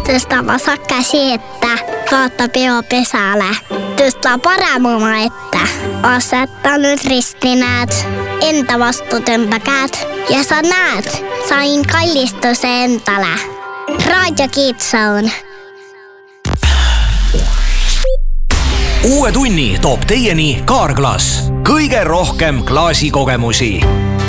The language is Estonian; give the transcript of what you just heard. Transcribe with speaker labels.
Speaker 1: Tõsta vasak käsi ette, vaata peo pesälle. Tõsta parem oma ette. Aseta nüüd risti, näed. Enda vastu tõmba käed. Ja sa näed, sain kallistuse endale. Raadio Kiidsoon.
Speaker 2: Uue tunni toob teieni Kaarglass. Kõige rohkem klaasikogemusi.